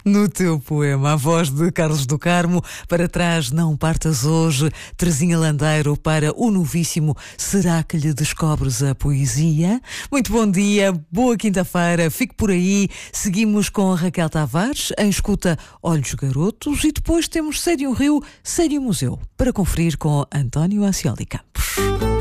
No teu poema, a voz de Carlos do Carmo, para trás não partas hoje, Terezinha Landeiro para o novíssimo Será que lhe descobres a poesia? Muito bom dia, boa quinta-feira, fique por aí, seguimos com a Raquel Tavares, em escuta Olhos Garotos e depois temos Sério Rio, Sério Museu, para conferir com António Acioli Campos.